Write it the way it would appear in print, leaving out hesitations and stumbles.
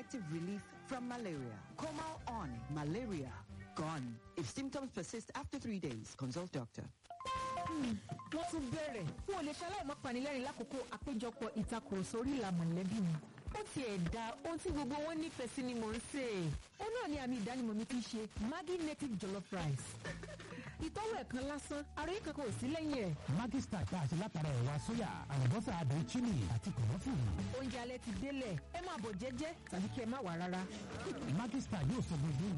effective relief from malaria. Comal on. Malaria gone. If symptoms persist after 3 days, consult doctor. Wọ́n tún bẹ̀rẹ̀ fún olè ṣaláì mọ́ panilẹ́rìn lákòókò àpéjọpọ̀ ìtakùrọ̀sọ orí ìlà mọ̀lẹ́bí mi. Ó ti ẹ̀dá ohun tí gbogbo wọn nífẹ̀ẹ́ sí ni mò ń sè. Ó náà ni àmì ìdánimọ̀ mi ti ṣe Maggi native jollof rice. Ìtọ́wò ẹ̀kan lásán, ara yìí kankan ò sí lẹ́yìn ẹ̀. Maggi Star tá a ṣe látara ẹ̀wà sóyà, àlùbọ́sà adùn chili àti kọ̀mọ́fùrù. Oúnjẹ alẹ́ ti délẹ̀, ẹ máa bọ̀ jẹ́jẹ́ tàbí kí ẹ má wà rárá. Maggi Star yóò sọ gbogbo